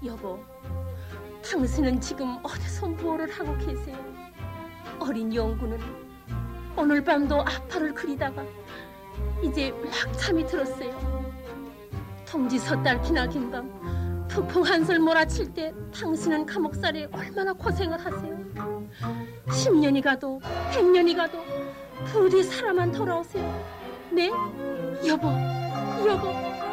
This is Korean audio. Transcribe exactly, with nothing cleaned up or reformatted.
여보, 당신은 지금 어디서 뭐를 하고 계세요? 어린 영구는 오늘 밤도 아파를 그리다가 이제 막 잠이 들었어요. 동지 섣달 기나긴 밤 폭풍 한술 몰아칠 때 당신은 감옥살이에 얼마나 고생을 하세요. 십 년이 가도 백 년이 가도 부디 살아만 돌아오세요. 네? 여보, 여보.